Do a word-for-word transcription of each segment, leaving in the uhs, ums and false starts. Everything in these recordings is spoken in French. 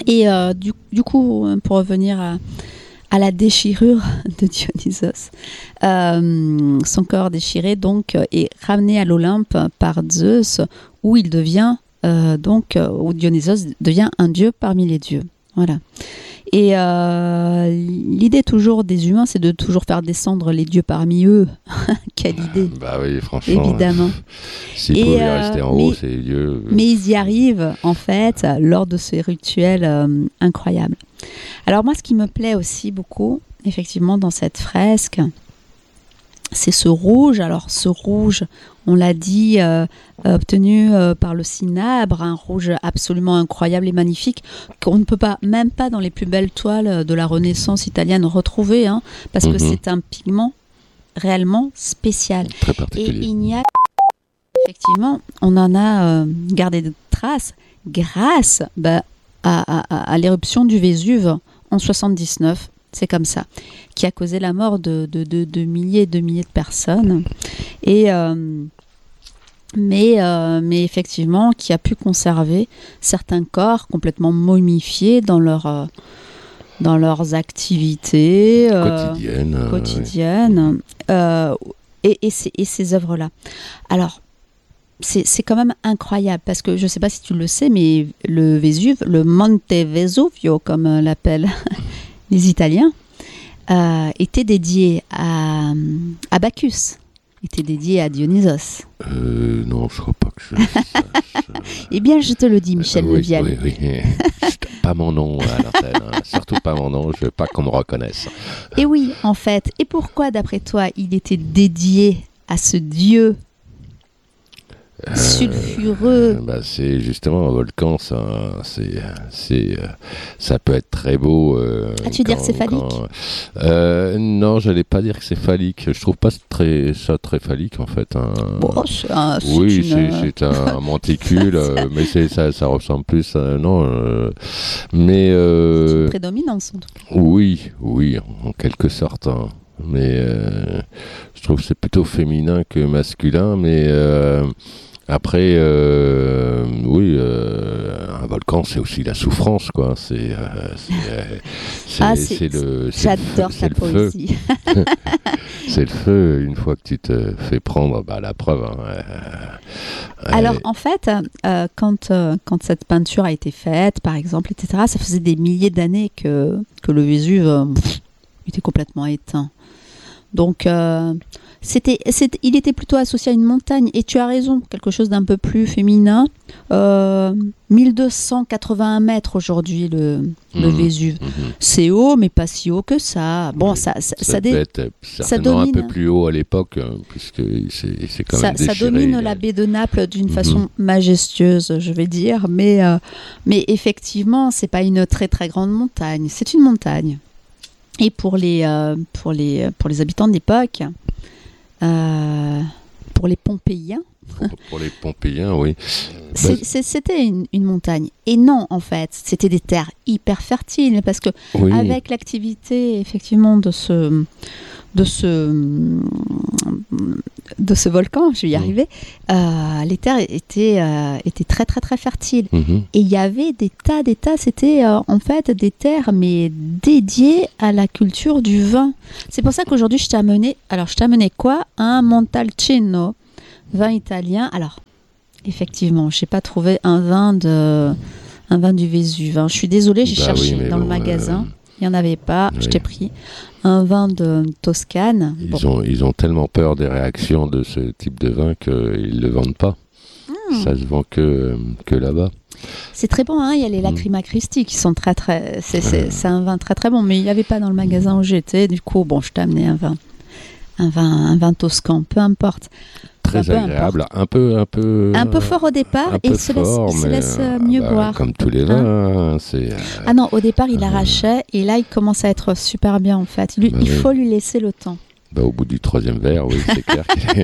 Et euh, du, du coup, pour revenir à, à la déchirure de Dionysos, euh, son corps déchiré donc est ramené à l'Olympe par Zeus, où il devient euh, donc où Dionysos devient un dieu parmi les dieux. Voilà. Et euh, l'idée toujours des humains, c'est de toujours faire descendre les dieux parmi eux. Quelle idée! Bah oui, franchement. Évidemment. S'ils pouvaient euh, rester en haut, c'est Dieu. Mais ils y arrivent, en fait, lors de ces rituels euh, incroyables. Alors moi, ce qui me plaît aussi beaucoup, effectivement, dans cette fresque, c'est ce rouge. Alors ce rouge, on l'a dit, euh, obtenu euh, par le cinabre, un rouge absolument incroyable et magnifique, qu'on ne peut pas, même pas dans les plus belles toiles de la Renaissance italienne, retrouver, hein, parce que mm-hmm. c'est un pigment réellement spécial. Très particulier. Et il n'y a, effectivement, on en a euh, gardé de traces grâce bah, à, à, à l'éruption du Vésuve en soixante-dix-neuf. C'est comme ça, qui a causé la mort de, de, de, de milliers et de milliers de personnes. Et, euh, mais, euh, mais effectivement, qui a pu conserver certains corps complètement momifiés dans, leur, euh, dans leurs activités euh, quotidiennes. quotidiennes euh, et, et, ces, et ces œuvres-là. Alors, c'est, c'est quand même incroyable, parce que je ne sais pas si tu le sais, mais le Vésuve, le Monte Vesuvio, comme euh, l'appellent les Italiens, euh, était dédié à, à Bacchus, était dédié à Dionysos. Euh, non, je crois pas que je sache. Eh bien, je te le dis, Michel euh, oui, Levial. Oui, oui. Pas mon nom à l'antenne, hein. Surtout pas mon nom, je veux pas qu'on me reconnaisse. Et oui, en fait. Et pourquoi, d'après toi, il était dédié à ce dieu Euh, sulfureux? bah c'est justement un volcan, ça, c'est, c'est, ça peut être très beau. Euh, ah, tu veux dire que c'est phallique? quand, euh, Non, j'allais pas dire que c'est phallique. Je trouve pas très, ça très phallique en fait. Hein. Bon, c'est un, c'est oui, une... c'est, c'est un monticule, euh, mais c'est, ça, ça ressemble plus à non. Euh, mais euh, c'est une prédominance en tout cas. Oui, oui, en quelque sorte. Hein. Mais euh, je trouve que c'est plutôt féminin que masculin, mais euh, après, euh, oui, euh, un volcan, c'est aussi la souffrance, quoi. C'est, euh, c'est, c'est, ah, c'est, c'est le, c'est j'adore le feu, ta c'est le poésie. feu. C'est le feu. Une fois que tu te fais prendre, bah la preuve. Hein, euh, Alors, euh, en fait, euh, quand euh, quand cette peinture a été faite, par exemple, et cetera, ça faisait des milliers d'années que que le Vésuve euh, pff, était complètement éteint. Donc, euh, c'était, c'était, il était plutôt associé à une montagne. Et tu as raison, quelque chose d'un peu plus féminin. Euh, mille deux cent quatre-vingt-un mètres aujourd'hui, le, mmh, le Vésuve. Mmh. C'est haut, mais pas si haut que ça. Bon, oui, ça, ça, ça, ça, dé- dé- être ça domine un peu plus haut à l'époque, hein, puisque c'est, c'est quand ça, même déchiré. Ça domine la baie de Naples d'une mmh. façon Mmh. majestueuse, je vais dire. Mais, euh, mais effectivement, c'est pas une très très grande montagne. C'est une montagne. Et pour les, euh, pour les, pour les habitants de l'époque, euh, pour les Pompéiens, pour, pour les Pompéiens, oui. C'est, c'est, c'était une, une montagne. Et non, en fait, c'était des terres hyper fertiles, parce que oui. avec l'activité, effectivement, de ce, de ce, de ce volcan, je vais y arriver, mmh. euh, les terres étaient, euh, étaient très, très, très fertiles. Mmh. Et il y avait des tas, des tas, c'était euh, en fait des terres, mais dédiées à la culture du vin. C'est pour ça qu'aujourd'hui, je t'ai amené, alors je t'ai amené quoi? Un Montalcino, vin italien. Alors, effectivement, je n'ai pas trouvé un vin, de, un vin du Vésuve. Hein. Je suis désolée, j'ai bah cherché oui, dans bon, le magasin. Euh... Il n'y en avait pas, oui. Je t'ai pris un vin de Toscane. Ils, bon. ont, ils ont tellement peur des réactions de ce type de vin qu'ils ne le vendent pas. Mmh. Ça se vend que, que là-bas. C'est très bon, hein. Il y a les Lacrima Christi qui sont très très... C'est, c'est, c'est un vin très très bon, mais il n'y avait pas dans le magasin où j'étais. Du coup, bon, je t'ai amené un vin, un vin, un vin toscan, peu importe. Très peu agréable, importe. un peu, un peu, un peu fort au départ et il se laisse, fort, se laisse mieux bah, boire. Comme tous les vins, hein. Hein, c'est. Euh, ah non, au départ il arrachait et là il commence à être super bien en fait. Lui, bah, il oui. faut lui laisser le temps. Bah, au bout du troisième verre, oui, c'est clair.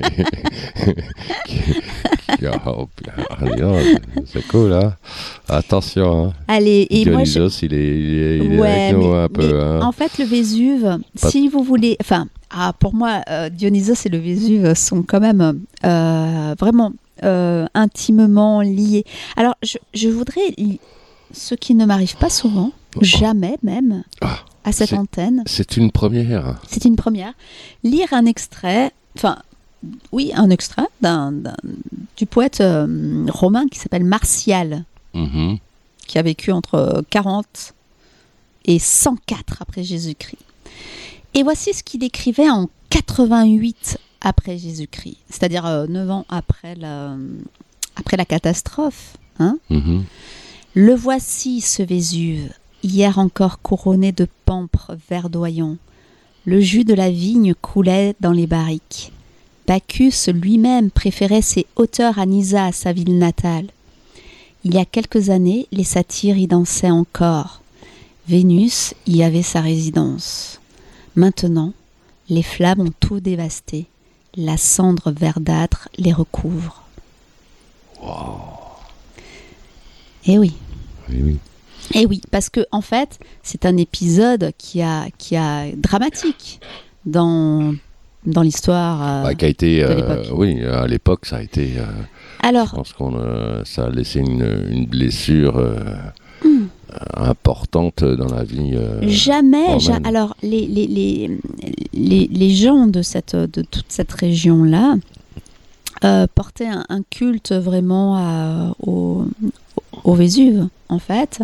C'est cool, hein. Attention, hein. Allez, et Dionysos, moi, je... il est, il est, il est ouais, avec nous mais, un peu. Mais, hein. En fait, le Vésuve, Pas... si vous voulez, enfin, ah, pour moi, euh, Dionysos et le Vésuve sont quand même euh, vraiment euh, intimement liés. Alors, je, je voudrais ce qui ne m'arrive pas souvent, jamais même, ah, à cette c'est, antenne. C'est une première. C'est une première. Lire un extrait, enfin, oui, un extrait d'un, d'un, du poète euh, romain qui s'appelle Martial, Mm-hmm. qui a vécu entre quarante et cent quatre après Jésus-Christ. Et voici ce qu'il écrivait en quatre-vingt-huit après Jésus-Christ, c'est-à-dire euh, neuf ans après la, après la catastrophe. Hein. Mm-hmm. Le voici, ce Vésuve, hier encore couronné de pampres verdoyants. Le jus de la vigne coulait dans les barriques. Bacchus lui-même préférait ses hauteurs à Nysa, sa ville natale. Il y a quelques années, les satyres y dansaient encore. Vénus y avait sa résidence. Maintenant, les flammes ont tout dévasté. La cendre verdâtre les recouvre. Wow. Eh oui. Oui, oui. Eh oui, parce que en fait, c'est un épisode qui a, qui a dramatique dans dans l'histoire. Euh, bah, qui a été, euh, oui, à l'époque, ça a été. Euh, Alors, je pense qu'on euh, ça a laissé une, une blessure euh, hmm. importante dans la vie. Euh, jamais. Ja, alors, les les, les les les gens de cette de toute cette région là euh, portaient un, un culte vraiment à, au au Vésuve, en fait,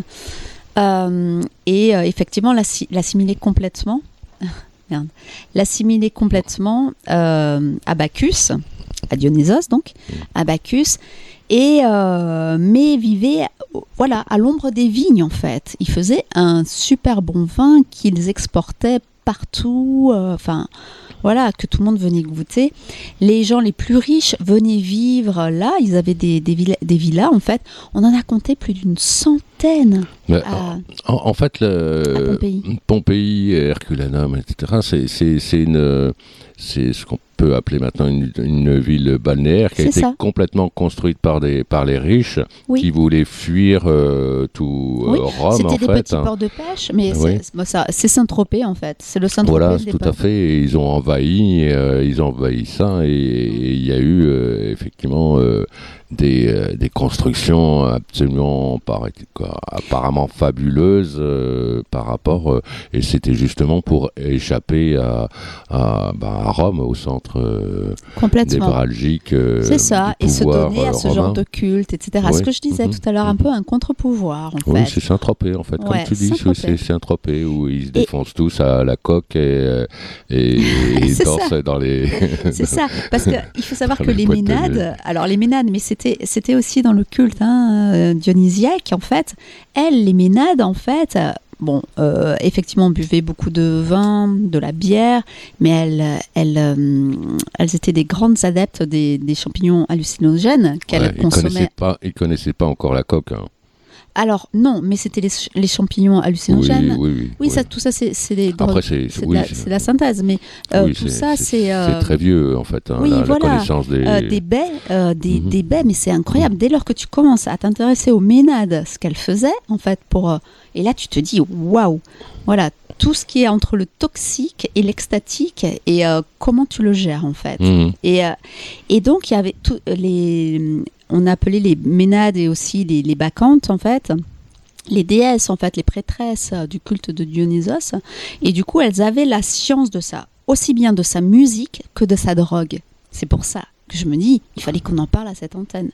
euh, et euh, effectivement l'assi- l'assimiler complètement, merde, l'assimiler complètement euh, à Bacchus, à Dionysos donc, à Bacchus, et euh, mais vivait, voilà, à l'ombre des vignes en fait. Ils faisaient un super bon vin qu'ils exportaient partout, enfin. Euh, Voilà, que tout le monde venait goûter. Les gens les plus riches venaient vivre là. Ils avaient des, des, villas, des villas, en fait. On en a compté plus d'une centaine. Mais, à, en, en fait, le, Pompéi. Pompéi, Herculanum, et cetera, c'est, c'est, c'est, une, c'est ce qu'on peut appeler maintenant une, une ville balnéaire qui a c'est été ça. complètement construite par, des, par les riches oui. qui voulaient fuir euh, tout oui. euh, Rome, C'était en des fait. petits hein. ports de pêche, mais oui. c'est, c'est, ça, c'est Saint-Tropez, en fait. C'est le Saint-Tropez. Voilà, tout à fait. Et ils ont envahi, euh, ils ont envahi ça, et il y a eu euh, effectivement euh, des, euh, des constructions absolument par, quoi, apparemment fabuleuses euh, par rapport, euh, et c'était justement pour échapper à, à, bah, à Rome, au centre euh, névralgique. Euh, c'est ça, du et se donner à ce romain. genre de culte, et cetera. Oui. Ce que je disais mm-hmm. tout à l'heure, un peu un contre-pouvoir, en oui, fait. Oui, c'est Saint-Tropez, en fait. Ouais, Comme tu dis, c'est Saint-Tropez, où ils se défoncent et... tous à la coque et, et, et dansent ça. dans les... c'est ça, parce qu'il faut savoir que les, les Ménades, alors les Ménades, mais c'était, c'était aussi dans le culte hein, dionysiaque, en fait, elles, les Ménades, en fait... Euh, Bon, euh, effectivement, buvaient beaucoup de vin, de la bière, mais elles, elles, euh, elles étaient des grandes adeptes des, des champignons hallucinogènes qu'elles ouais, consommaient. Ils ne connaissaient pas encore la coque. Hein. Alors, non, mais c'était les, les champignons hallucinogènes. Oui, oui, oui. Oui, oui. Ça, tout ça, c'est, c'est des drogues. Après, c'est, c'est, oui, la, c'est... c'est la synthèse, mais euh, oui, tout c'est, ça, c'est... c'est... Euh... C'est très vieux, en fait, hein, oui, la, voilà. la connaissance des... Euh, des baies, euh, des, mm-hmm. des baies, mais c'est incroyable. Mm-hmm. Dès lors que tu commences à t'intéresser aux Ménades, ce qu'elles faisaient, en fait, pour... Euh, et là, tu te dis, waouh, voilà, tout ce qui est entre le toxique et l'extatique, et euh, comment tu le gères, en fait. Mm-hmm. Et, euh, et donc, il y avait tous les... On appelait les Ménades et aussi les, les Bacchantes, en fait... les déesses, en fait, les prêtresses du culte de Dionysos. Et du coup, elles avaient la science de ça, aussi bien de sa musique que de sa drogue. C'est pour ça que je me dis, il fallait qu'on en parle à cette antenne.